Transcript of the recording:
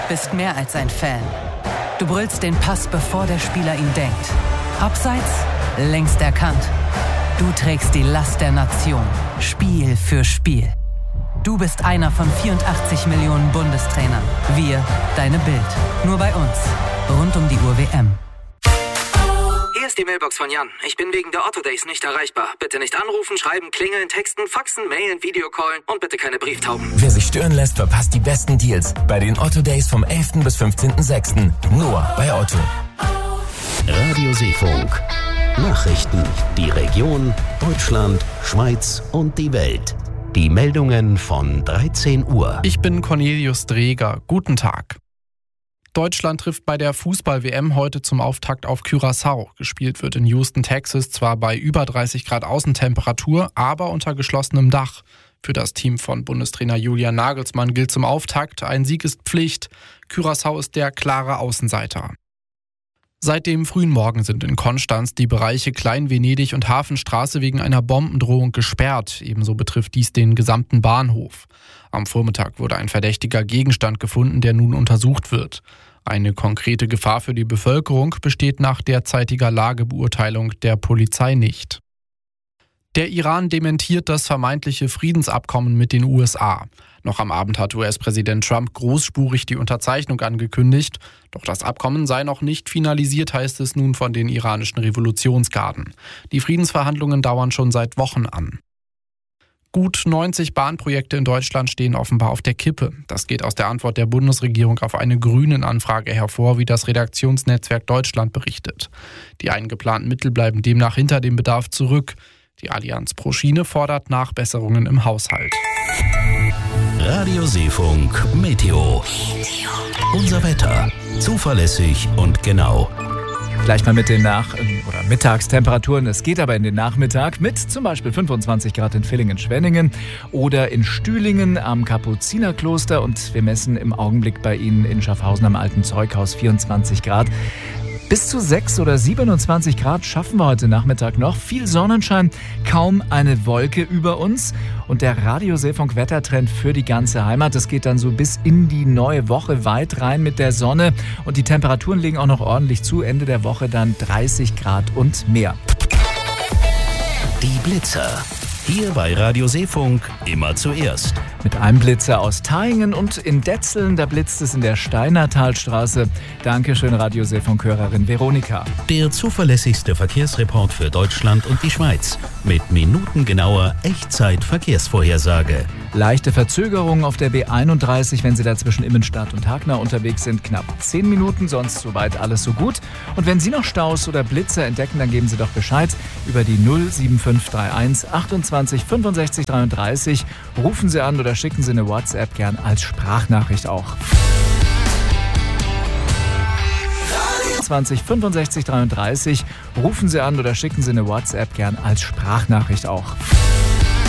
bist mehr als ein Fan. Du brüllst den Pass, bevor der Spieler ihn denkt. Abseits, längst erkannt. Du trägst die Last der Nation, Spiel für Spiel. Du bist einer von 84 Millionen Bundestrainern. Wir, deine Bild. Nur bei uns. Rund um die Uhr WM. Hier ist die Mailbox von Jan. Ich bin wegen der Otto Days nicht erreichbar. Bitte nicht anrufen, schreiben, klingeln, texten, faxen, mailen, Videocallen und bitte keine Brieftauben. Wer sich stören lässt, verpasst die besten Deals bei den Otto Days vom 11. bis 15.06. Nur bei Otto. Radio Seefunk. Nachrichten. Die Region, Deutschland, Schweiz und die Welt. Die Meldungen von 13 Uhr. Ich bin Cornelius Dreger. Guten Tag. Deutschland trifft bei der Fußball-WM heute zum Auftakt auf Curaçao. Gespielt wird in Houston, Texas, zwar bei über 30 Grad Außentemperatur, aber unter geschlossenem Dach. Für das Team von Bundestrainer Julian Nagelsmann gilt zum Auftakt: ein Sieg ist Pflicht. Curaçao ist der klare Außenseiter. Seit dem frühen Morgen sind in Konstanz die Bereiche Klein-Venedig und Hafenstraße wegen einer Bombendrohung gesperrt. Ebenso betrifft dies den gesamten Bahnhof. Am Vormittag wurde ein verdächtiger Gegenstand gefunden, der nun untersucht wird. Eine konkrete Gefahr für die Bevölkerung besteht nach derzeitiger Lagebeurteilung der Polizei nicht. Der Iran dementiert das vermeintliche Friedensabkommen mit den USA. Noch am Abend hat US-Präsident Trump großspurig die Unterzeichnung angekündigt. Doch das Abkommen sei noch nicht finalisiert, heißt es nun von den iranischen Revolutionsgarden. Die Friedensverhandlungen dauern schon seit Wochen an. Gut 90 Bahnprojekte in Deutschland stehen offenbar auf der Kippe. Das geht aus der Antwort der Bundesregierung auf eine Grünen-Anfrage hervor, wie das Redaktionsnetzwerk Deutschland berichtet. Die eingeplanten Mittel bleiben demnach hinter dem Bedarf zurück. Die Allianz pro Schiene fordert Nachbesserungen im Haushalt. Radio Seefunk Meteo. Unser Wetter. Zuverlässig und genau. Gleich mal mit den Mittagstemperaturen. Es geht aber in den Nachmittag mit zum Beispiel 25 Grad in Villingen-Schwenningen oder in Stühlingen am Kapuzinerkloster. Und wir messen im Augenblick bei Ihnen in Schaffhausen am Alten Zeughaus 24 Grad. Bis zu 6 oder 27 Grad schaffen wir heute Nachmittag noch. Viel Sonnenschein, kaum eine Wolke über uns. Und der Radio Seefunk Wettertrend für die ganze Heimat. Das geht dann so bis in die neue Woche weit rein mit der Sonne. Und die Temperaturen legen auch noch ordentlich zu. Ende der Woche dann 30 Grad und mehr. Die Blitzer. Hier bei Radio Seefunk immer zuerst. Mit einem Blitzer aus Taingen und in Detzeln, da blitzt es in der Steinertalstraße. Dankeschön, Radio Seefunk-Hörerin Veronika. Der zuverlässigste Verkehrsreport für Deutschland und die Schweiz. Mit minutengenauer Echtzeit-Verkehrsvorhersage. Leichte Verzögerungen auf der B31, wenn Sie da zwischen Immenstadt und Hagner unterwegs sind. Knapp 10 Minuten, sonst soweit alles so gut. Und wenn Sie noch Staus oder Blitzer entdecken, dann geben Sie doch Bescheid über die 07531 28 65 33. Rufen Sie an oder schicken Sie eine WhatsApp gern als Sprachnachricht auch. 20 65 33. Rufen Sie an oder schicken Sie eine WhatsApp gern als Sprachnachricht auch.